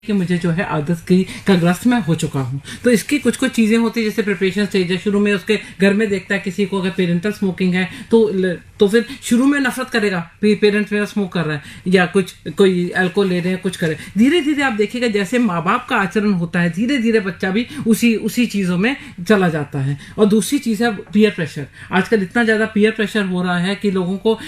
कि मुझे जो है आदत की का ग्रस्त मैं हो चुका हूँ। तो इसकी कुछ कुछ चीजें होती है, जैसे प्रिपरेशन स्टेज है। शुरू में उसके घर में देखता है किसी को अगर पेरेंटल स्मोकिंग है तो फिर शुरू में नफरत करेगा, पेरेंट्स मेरा स्मोक कर रहा है या कुछ कोई अल्कोहल ले रहे हैं, कुछ करे। धीरे धीरे आप देखिएगा जैसे माँ बाप का आचरण होता है, धीरे धीरे बच्चा भी उसी चीजों में चला जाता है। और दूसरी चीज है पीयर प्रेशर। आजकल इतना ज्यादा पीयर प्रेशर हो रहा है कि लोगों को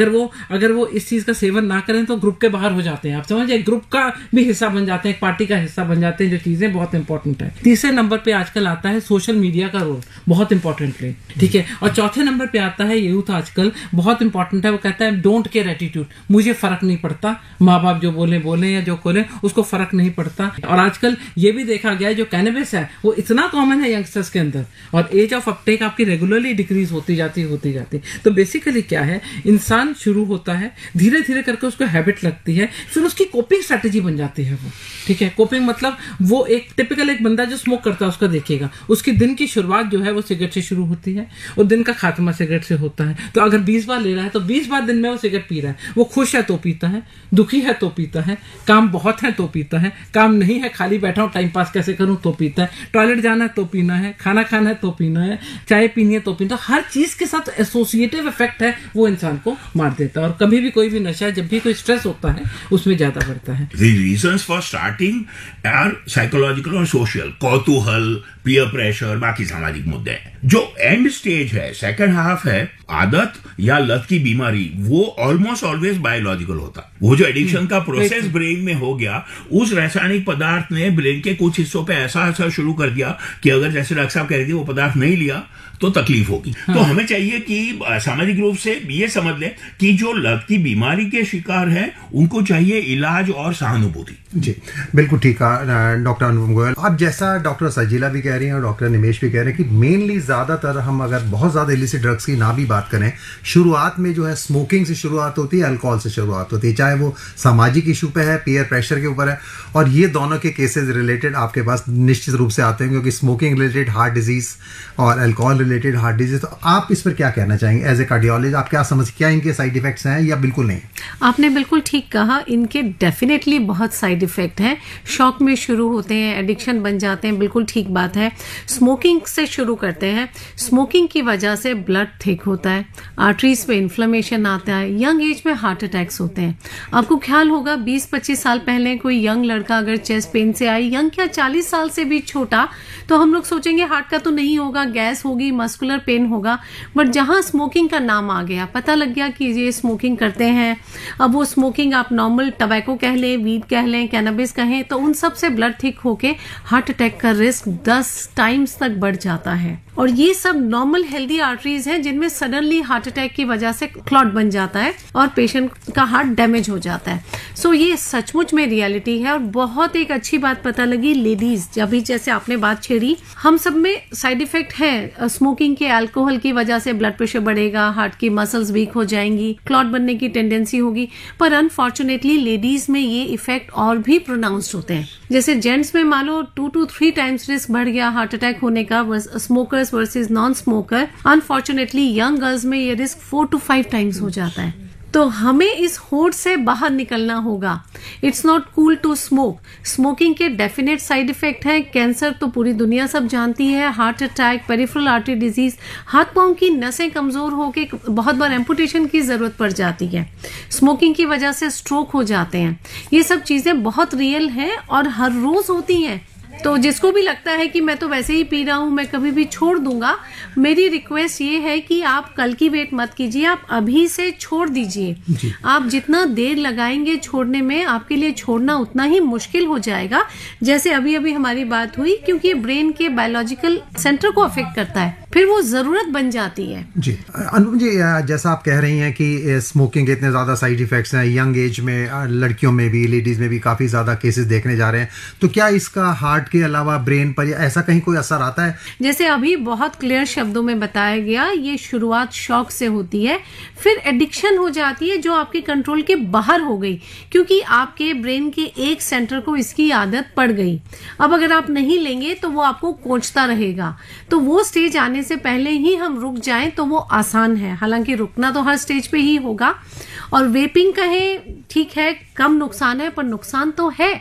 अगर वो इस चीज का सेवन ना करें तो ग्रुप के बाहर हो जाते हैं। आप समझिए, ग्रुप का भी हिस्सा बन जाते हैं, एक पार्टी का हिस्सा बन जाते हैं, जो चीजें बहुत इंपॉर्टेंट है। तीसरे नंबर पे आजकल आता है सोशल मीडिया का रोल, बहुत इंपॉर्टेंटली, ठीक है। और चौथे नंबर पे आता है यूथ आजकल, बहुत इंपॉर्टेंट है। वो कहता है डोंट केयर एटीट्यूड, मुझे फर्क नहीं पड़ता, माँ बाप जो बोले या जो खोले उसको फर्क नहीं पड़ता। और आजकल ये भी देखा गया है जो कैनबिस है वो इतना कॉमन है यंगस्टर्स के अंदर, और एज ऑफ अपटेक आपकी रेगुलरली डिक्रीज होती जाती। तो बेसिकली क्या है, इंसान शुरू होता है, धीरे धीरे करके उसको हैबिट लगती है, फिर उसकी कोपिंग स्ट्रेटेजी बन जाती है वो, ठीक है। कोपिंग मतलब वो एक टिपिकल एक बंदा जो स्मोक करता है उसका देखिएगा, उसकी दिन की शुरुआत जो है वो सिगरेट से शुरू होती है और दिन का खात्मा सिगरेट से होता है। तो अगर 20 बार ले रहा है तो 20 बार दिन में वो सिगरेट पी रहा है। वो खुश है तो पीता है, दुखी है तो पीता है, काम बहुत है तो पीता है, काम नहीं है खाली बैठा हूं टाइम पास कैसे करूं तो पीता है, टॉयलेट जाना है तो पीना है, खाना खाना है तो पीना है, चाय पीनी है तो पीना। हर चीज के साथ एसोसिएटिव इफेक्ट है, वो इंसान को मार देता है। और कभी भी कोई भी नशा, जब भी कोई स्ट्रेस होता है उसमें ज्यादा बढ़ता है। The reasons for starting are psychological और social, कौतूहल, पीयर प्रेशर, बाकी सामाजिक मुद्दे हैं। जो एंड स्टेज है, सेकंड हाफ है, आदत या लत की बीमारी, वो ऑलमोस्ट ऑलवेज बायोलॉजिकल होता। वो जो एडिक्शन का प्रोसेस ब्रेन में हो गया, उस रासायनिक पदार्थ ने ब्रेन के कुछ हिस्सों पे ऐसा असर शुरू कर दिया कि अगर जैसे डॉक्टर साहब कह रहे थे वो पदार्थ नहीं लिया तो तकलीफ होगी। तो हमें चाहिए कि सामाजिक रूप से ये समझ लें कि जो लत की बीमारी के शिकार है उनको चाहिए इलाज और सहानुभूति। जी बिल्कुल ठीक है डॉक्टर अनुपम गोयल। अब जैसा डॉक्टर सजीला भी कह रही हैं और डॉक्टर निमेश भी कह रहे हैं कि मेनली ज्यादातर हम अगर बहुत ज्यादा इलिसिट ड्रग्स की ना भी बात करें, शुरुआत में जो है स्मोकिंग से शुरुआत होती है, अल्कोहल से शुरुआत होती है, चाहे वो सामाजिक इशू पे है, पीयर प्रेशर के ऊपर है। और ये दोनों के केसेस रिलेटेड आपके पास निश्चित रूप से आते हैं, क्योंकि स्मोकिंग रिलेटेड हार्ट डिजीज और अल्कोहल रिलेटेड हार्ट डिजीज। तो आप इस पर क्या कहना चाहेंगे एज ए कार्डियोलॉजिस्ट? आप क्या समझ, क्या इनके साइड इफेक्ट्स हैं या बिल्कुल नहीं? आपने बिल्कुल ठीक कहा, इनके डेफिनेटली बहुत साइड इफेक्ट हैं। शॉक में शुरू होते हैं, एडिक्शन बन जाते हैं, बिल्कुल ठीक बात है। स्मोकिंग से शुरू करते हैं, स्मोकिंग की वजह से ब्लड थिक होता है, आर्टरीज में इन्फ्लेमेशन आता है, यंग एज में हार्ट अटैक्स होते हैं। आपको ख्याल होगा 20-25 साल पहले कोई यंग लड़का अगर चेस्ट पेन से आई, यंग क्या 40 साल से भी छोटा, तो हम लोग सोचेंगे हार्ट का तो नहीं होगा, गैस होगी, मस्कुलर पेन होगा। बट जहां स्मोकिंग का नाम आ गया, पता लग गया कि ये स्मोकिंग करते हैं, अब वो स्मोकिंग आप नॉर्मल टबैको कह लें, वीड कह लें, कैनबिस कहें, तो उन सब से ब्लड थिक होके हार्ट अटैक का रिस्क 10 टाइम्स तक बढ़ जाता है। और ये सब नॉर्मल हेल्दी आर्टरीज हैं जिनमें सडनली हार्ट अटैक की वजह से क्लॉट बन जाता है और पेशेंट का हार्ट डैमेज हो जाता है। सो ये सचमुच में रियलिटी है। और बहुत एक अच्छी बात पता लगी, लेडीज, जब भी जैसे आपने बात छेड़ी, हम सब में साइड इफेक्ट है स्मोकिंग के। अल्कोहल की वजह से ब्लड प्रेशर बढ़ेगा, हार्ट की मसल्स वीक हो जाएंगी, क्लॉट बनने की टेंडेंसी होगी। पर अनफॉर्चुनेटली लेडीज में ये इफेक्ट और भी प्रोनाउंस्ड होते हैं। जैसे जेंट्स में मान लो 2 to 3 टाइम्स रिस्क बढ़ गया हार्ट अटैक होने का smokers versus non smoker. Unfortunately young girls में ये रिस्क 4 to 5 टाइम्स हो जाता है। तो हमें इस होड़ से बाहर निकलना होगा। It's not cool to smoke. Smoking के डेफिनेट साइड इफेक्ट है, कैंसर तो पूरी दुनिया सब जानती है, heart attack, peripheral artery disease, हाथ पांव की नसें कमजोर होके बहुत बार एम्पुटेशन की जरूरत पड़ जाती है, स्मोकिंग की वजह से स्ट्रोक हो जाते हैं। ये सब चीजें बहुत रियल हैं और हर रोज होती हैं। तो जिसको भी लगता है कि मैं तो वैसे ही पी रहा हूं, मैं कभी भी छोड़ दूंगा, मेरी रिक्वेस्ट ये है कि आप कल की वेट मत कीजिए, आप अभी से छोड़ दीजिए। आप जितना देर लगाएंगे छोड़ने में, आपके लिए छोड़ना उतना ही मुश्किल हो जाएगा। जैसे अभी अभी हमारी बात हुई, क्योंकि ब्रेन के बायोलॉजिकल सेंटर को अफेक्ट करता है, फिर वो जरूरत बन जाती है। जी अनुपम जी, जैसा आप कह रही हैं कि स्मोकिंग के इतने ज्यादा साइड इफेक्ट्स हैं, यंग एज में लड़कियों में भी, लेडीज में भी काफी ज्यादा केसेस देखने जा रहे हैं, तो क्या इसका हार्ट के अलावा ब्रेन पर ऐसा कहीं कोई असर आता है? जैसे अभी बहुत क्लियर शब्दों में बताया गया, ये शुरुआत शौक से होती है, फिर एडिक्शन हो जाती है जो आपके कंट्रोल के बाहर हो गई, क्योंकि आपके ब्रेन के एक सेंटर को इसकी आदत पड़ गई। अब अगर आप नहीं लेंगे तो वो आपको कोंचता रहेगा। तो वो स्टेज आने से पहले ही हम रुक जाएं तो वो आसान है। हालांकि रुकना तो हर स्टेज पे ही होगा। और वेपिंग कहें, ठीक है, कम नुकसान है, पर नुकसान तो है।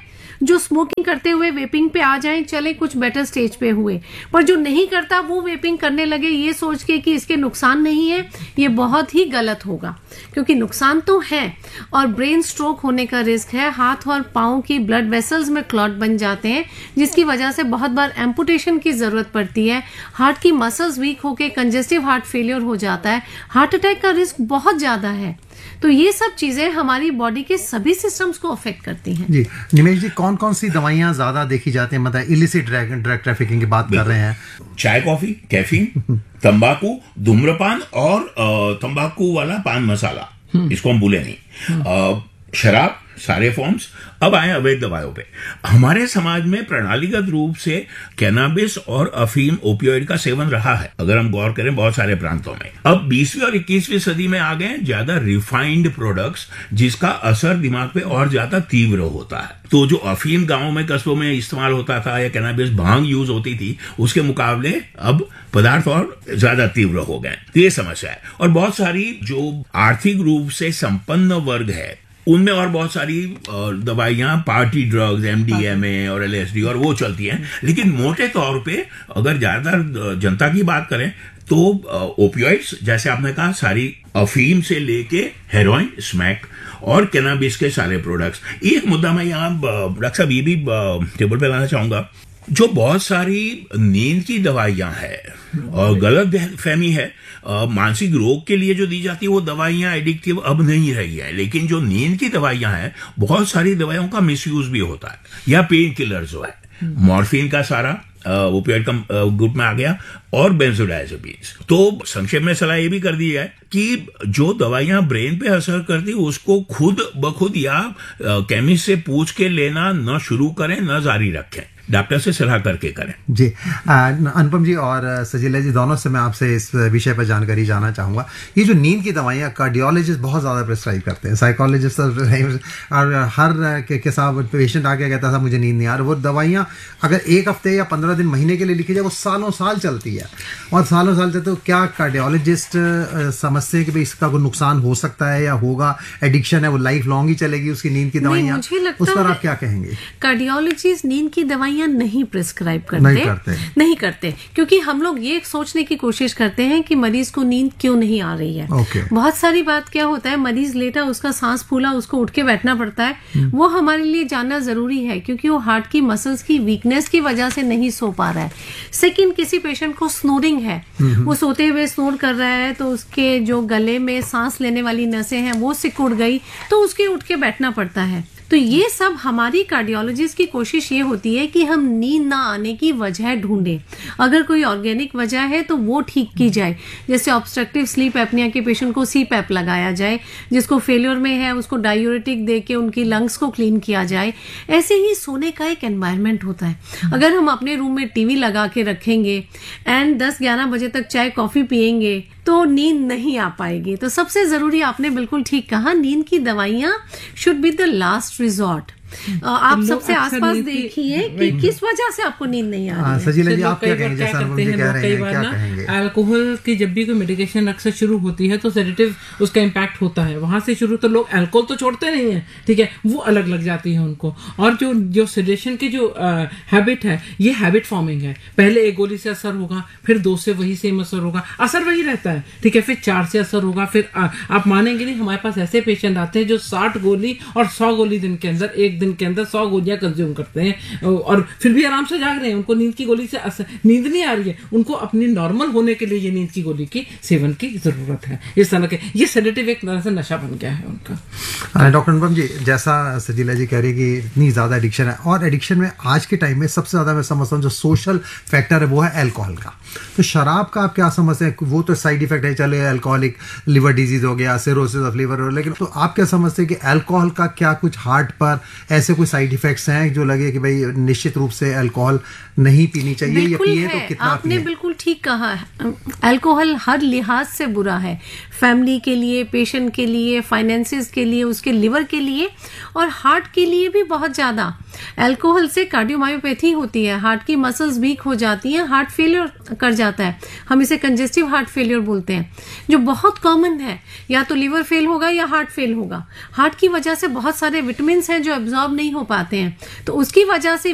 जो स्मोकिंग करते हुए वेपिंग पे आ जाए, चले कुछ बेटर स्टेज पे हुए, पर जो नहीं करता वो वेपिंग करने लगे ये सोच के कि इसके नुकसान नहीं है, ये बहुत ही गलत होगा, क्योंकि नुकसान तो है। और ब्रेन स्ट्रोक होने का रिस्क है, हाथ और पाँव की ब्लड वेसल्स में क्लॉट बन जाते हैं, जिसकी वजह से बहुत बार एम्पुटेशन की जरूरत पड़ती है, हार्ट की मसल्स वीक होकर कंजेस्टिव हार्ट फेलियर हो जाता है, हार्ट अटैक का रिस्क बहुत ज्यादा है। तो ये सब चीजें हमारी बॉडी के सभी सिस्टम्स को अफेक्ट करती हैं। जी निमेश जी, कौन कौन सी दवाइयां ज्यादा देखी जाती हैं, मतलब इलिसिट ड्रग ट्रैफिकिंग की बात कर रहे हैं? चाय, कॉफी, कैफीन, तंबाकू, धूम्रपान और तंबाकू वाला पान मसाला, इसको हम भूले नहीं, शराब, सारे फॉर्म्स। अब आए अवैध दवाओं पे। हमारे समाज में प्रणालीगत रूप से कैनाबिस और अफीम, ओपियोइड का सेवन रहा है, अगर हम गौर करें बहुत सारे प्रांतों में। अब 20वीं और 21वीं सदी में आ गए ज्यादा रिफाइंड प्रोडक्ट्स, जिसका असर दिमाग पे और ज्यादा तीव्र होता है। तो जो अफीम गांवों में, कस्बों में इस्तेमाल होता था, या कैनाबिस भांग यूज होती थी, उसके मुकाबले अब पदार्थ और ज्यादा तीव्र हो गए। तो ये समस्या है। और बहुत सारी जो आर्थिक रूप से संपन्न वर्ग है, उनमें और बहुत सारी दवाइयां, पार्टी ड्रग्स, MDMA और LSD और वो चलती हैं। लेकिन मोटे तौर पे अगर ज्यादातर जनता की बात करें तो ओपियोइड्स, जैसे आपने कहा, सारी अफीम से लेके हेरोइन, स्मैक और कैनाबिस के सारे प्रोडक्ट्स। एक मुद्दा मैं यहाँ डॉक्टर साहब ये भी टेबल पे लाना चाहूंगा, जो बहुत सारी नींद की दवाइयां हैं और गलत फहमी है, मानसिक रोग के लिए जो दी जाती है वो दवाइयां एडिक्टिव अब नहीं रही है, लेकिन जो नींद की दवाइयां हैं, बहुत सारी दवाइयों का मिसयूज भी होता है, या पेन किलर जो है, मॉर्फिन का सारा ओपियोइड का ग्रुप में आ गया, और बेंजोडाइजेपिन्स। तो संक्षेप में सलाह ये भी कर दी है कि जो दवाइयां ब्रेन पे असर करती है उसको खुद ब खुद या केमिस्ट से पूछ के लेना न शुरू करें, न जारी रखें, डॉक्टर से सलाह करके करें। जी अनुपम जी और सजीला जी, दोनों से मैं आपसे इस विषय पर जानकारी जानना चाहूंगा। ये जो नींद की दवाइयां कार्डियोलॉजिस्ट बहुत ज्यादा प्रिस्क्राइब करते हैं, साइकोलॉजिस्ट और हर के साथ पेशेंट आके कहता था मुझे नींद नहीं आ रही, वो दवाइयां अगर 1 हफ्ते या 15 दिन, महीने के लिए लिखी जाए, वो सालों साल चलती है, और सालों साल चलते। तो क्या कार्डियोलॉजिस्ट समझते हैं कि भाई इसका कोई नुकसान हो सकता है या होगा, एडिक्शन है, वो लाइफ लॉन्ग ही चलेगी उसकी नींद की दवाइयां? उस पर आप क्या कहेंगे? कार्डियोलॉजिस्ट नींद की दवाइयां नहीं प्रिस्क्राइब नहीं करते, क्योंकि हम लोग ये सोचने की कोशिश करते हैं कि मरीज को नींद क्यों नहीं आ रही है। बहुत सारी बात क्या होता है, मरीज लेटा, उसका सांस फूला, उसको उठ के बैठना पड़ता है, वो हमारे लिए जानना जरूरी है, क्योंकि वो हार्ट की मसल्स की वीकनेस की वजह से नहीं सो पा रहा है। सेकंड, किसी पेशेंट को स्नोरिंग है, वो सोते हुए स्नोर कर रहा है, तो उसके जो गले में सांस लेने वाली नसें हैं वो सिकुड़ गई, तो उसके उठ के बैठना पड़ता है। तो ये सब हमारी कार्डियोलॉजिस्ट की कोशिश ये होती है कि हम नींद ना आने की वजह ढूंढें। अगर कोई ऑर्गेनिक वजह है तो वो ठीक की जाए, जैसे ऑब्स्ट्रक्टिव स्लीप एपनिया के पेशेंट को CPAP लगाया जाए, जिसको फेलियर में है उसको डायूरेटिक दे के उनकी लंग्स को क्लीन किया जाए। ऐसे ही सोने का एक एनवायरनमेंट होता है। अगर हम अपने रूम में टीवी लगा के रखेंगे एंड 10-11 बजे तक चाय कॉफी पियेंगे तो नींद नहीं आ पाएगी। तो सबसे जरूरी, आपने बिल्कुल ठीक कहा, नींद की दवाइयां should be the last resort. आप सबसे आसपास देखिए कि किस वजह से आपको नींद नहीं आ रही है। सजीला जी, आप क्या कहेंगे? जैसा अनुपम जी कह रहे हैं, क्या कहेंगे? अल्कोहल की जब भी कोई मेडिकेशन अक्सर शुरू होती है तो सेडेटिव उसका इम्पैक्ट होता है, वहां से शुरू तो लोग अल्कोहल तो छोड़ते नहीं है, ठीक है, वो अलग लग जाती है उनको। और जो सेडेशन की जो हैबिट है, ये हैबिट फॉर्मिंग है। पहले 1 गोली से असर होगा, फिर 2 से वही सेम असर होगा, असर वही रहता है, ठीक है, फिर 4 से असर होगा, फिर आप मानेंगे नहीं, हमारे पास ऐसे पेशेंट आते हैं जो 60 गोली और 100 गोली दिन के अंदर, एक दिन के अंदर 100 गोलियां कंज्यूम करते हैं, और फिर भी आराम से जाग रहे हैं, उनको नींद की गोली से नींद नहीं आ रही है, उनको अपनी नॉर्मल होने के लिए ये नींद की गोली की सेवन की जरूरत है। इस तरह के ये सेडेटिव एक तरह से नशा बन गया है उनका। डॉक्टर अनुपम जी, जैसा सजीला जी कह रही है कि इतनी ज्यादा एडिक्शन है, और एडिक्शन में आज के टाइम में सबसे ज्यादा मैं समझता हूँ जो सोशल फैक्टर है वो है अल्कोहल का। तो शराब का आप क्या समझते हैं? वो तो साइड इफेक्ट है, चले अल्कोहलिक लिवर डिजीज हो गया, सिरोसिस ऑफ लिवर, लेकिन तो आप क्या समझते हैं कि अल्कोहल का क्या कुछ हार्ट पर ऐसे कोई साइड इफेक्ट्स हैं जो लगे कि भाई निश्चित रूप से अल्कोहल नहीं पीनी चाहिए, या पिए तो कितना? आपने बिल्कुल ठीक कहा है, अल्कोहल हर लिहाज से बुरा है, फैमिली के लिए, पेशेंट के लिए, फाइनेंसेस के लिए, उसके लिवर के लिए और हार्ट के लिए भी बहुत ज्यादा। अल्कोहल से कार्डियोमायोपैथी होती है, हार्ट की मसल्स वीक हो जाती हैं, हार्ट फेलियर कर जाता है, हम इसे कंजेस्टिव हार्ट फेलियर बोलते हैं, जो बहुत कॉमन है। या तो लिवर फेल होगा या हार्ट फेल होगा। हार्ट की वजह से बहुत सारे विटामिन हैं जो एब्जॉर्ब नहीं हो पाते हैं, तो उसकी वजह से